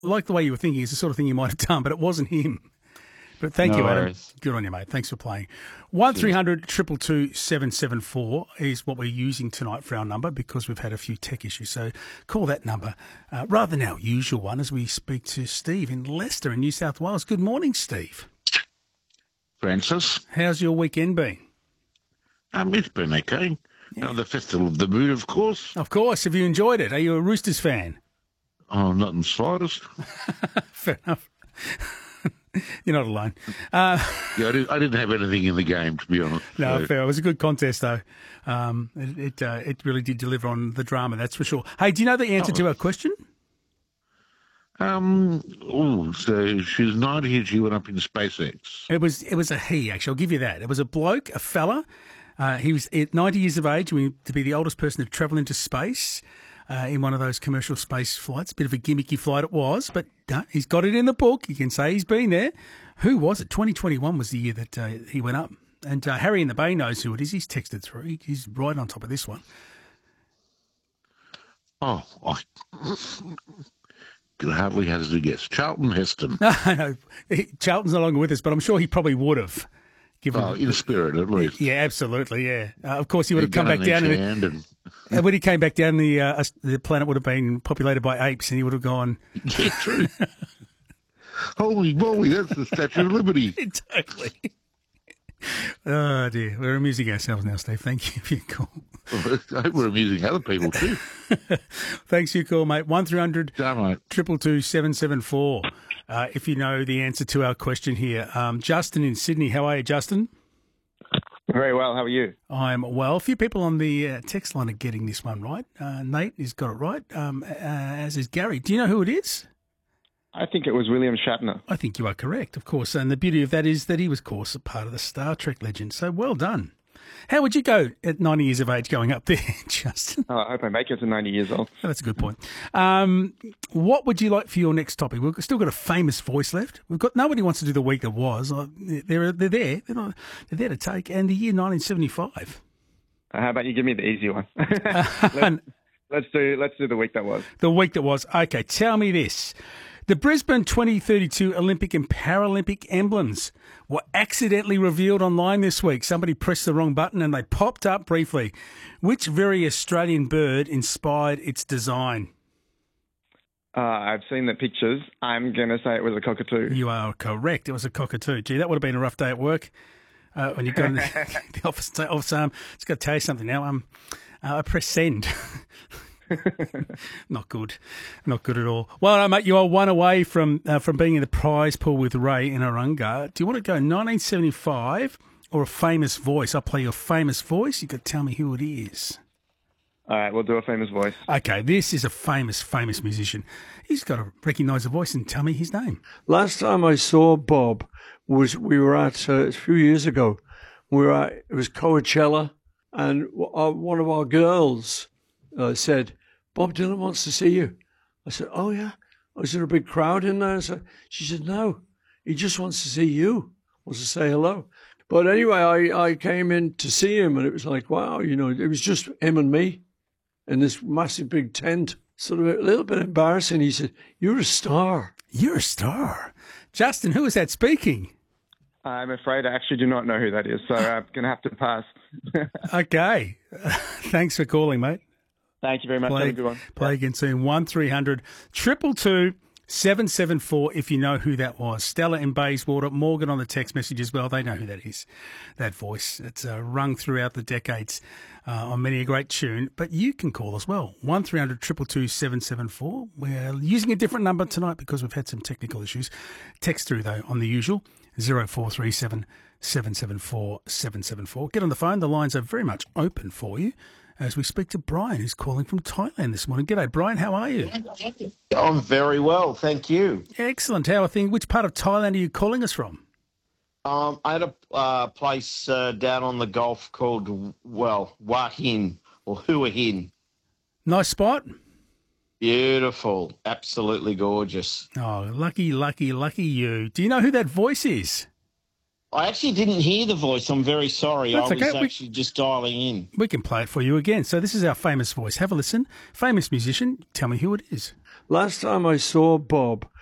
I like the way you were thinking. It's the sort of thing you might have done, but it wasn't him. But thank you, Adam. Worries. Good on you, mate. Thanks for playing. 1300 222 774 is what we're using tonight for our number because we've had a few tech issues. So call that number rather than our usual one as we speak to Steve in Leicester in New South Wales. Good morning, Steve. Francis. How's your weekend been? It's been okay. The Festival of the Moon, of course. Of course. Have you enjoyed it? Are you a Roosters fan? Oh, not in the slightest. Fair enough. You're not alone. Yeah, I didn't have anything in the game, to be honest. No, So, fair. It was a good contest, though. It really did deliver on the drama, that's for sure. Hey, do you know the answer to our question? so she was 90 and she went up in SpaceX. It was a he, actually. I'll give you that. It was a bloke, a fella. He was at 90 years of age to be the oldest person to travel into space in one of those commercial space flights. A bit of a gimmicky flight it was, but he's got it in the book. You can say he's been there. Who was it? 2021 was the year that he went up. And Harry in the Bay knows who it is. He's texted through. He's right on top of this one. Oh, I could hardly hazard a guess. Charlton Heston. No, Charlton's no longer with us, but I'm sure he probably would have. In spirit, at least. Yeah, absolutely, yeah. Of course, he would have come back down. And when he came back down, the planet would have been populated by apes, and he would have gone. Yeah, true. Holy moly, that's the Statue of Liberty. Totally. Oh, dear. We're amusing ourselves now, Steve. Thank you for your call. I hope we're amusing other people too. Thanks for your call, mate. 1300 Damn it. 222 774. If you know the answer to our question here. Justin in Sydney. How are you, Justin? Very well. How are you? I'm well. A few people on the text line are getting this one right. Nate has got it right, as is Gary. Do you know who it is? I think it was William Shatner. I think you are correct, of course. And the beauty of that is that he was, of course, a part of the Star Trek legend. So well done. How would you go at 90 years of age going up there, Justin? Oh, I hope I make it to 90 years old. Oh, that's a good point. What would you like for your next topic? We've still got a famous voice left. We've got nobody wants to do the week that was. They're there. They're there to take. And the year 1975. How about you give me the easy one? Let's do the week that was. The week that was. Okay, tell me this. The Brisbane 2032 Olympic and Paralympic emblems were accidentally revealed online this week. Somebody pressed the wrong button and they popped up briefly. Which very Australian bird inspired its design? I've seen the pictures. I'm going to say it was a cockatoo. You are correct. It was a cockatoo. Gee, that would have been a rough day at work when you got in the office. Just got to tell you something now. I pressed send. Not good at all. Well, mate, you are one away from being in the prize pool with Ray in Arunga. Do you want to go 1975 or a famous voice? I'll play your famous voice. You got to tell me who it is. All right, we'll do a famous voice. Okay, this is a famous musician. He's got to recognise the voice and tell me his name. Last time I saw Bob we were at a few years ago. It was Coachella, and one of our girls said, "Bob Dylan wants to see you." I said, "Oh, yeah? Was there a big crowd in there?" She said, "No, he just wants to see you, wants to say hello." But anyway, I came in to see him, and it was like, wow, it was just him and me in this massive big tent. Sort of a little bit embarrassing. He said, "You're a star." You're a star. Justin, who is that speaking? I'm afraid I actually do not know who that is, so I'm going to have to pass. Okay. Thanks for calling, mate. Thank you very much. Have a good one. Play again soon. 1300 222 774 if you know who that was. Stella in Bayswater, Morgan on the text message as well. They know who that is, that voice. It's rung throughout the decades on many a great tune. But you can call as well. 1300 222 774. We're using a different number tonight because we've had some technical issues. Text through, though, on the usual 0437 774 774. Get on the phone. The lines are very much open for you as we speak to Brian, who's calling from Thailand this morning. G'day, Brian. How are you? I'm very well, thank you. Excellent. How are things? Which part of Thailand are you calling us from? I had a place down on the Gulf called, Hua Hin, or Hua Hin. Nice spot? Beautiful. Absolutely gorgeous. Oh, lucky you. Do you know who that voice is? I actually didn't hear the voice. I'm very sorry. That's I was okay. actually just dialing in. We can play it for you again. So this is our famous voice. Have a listen. Famous musician. Tell me who it is. Last time I saw Bob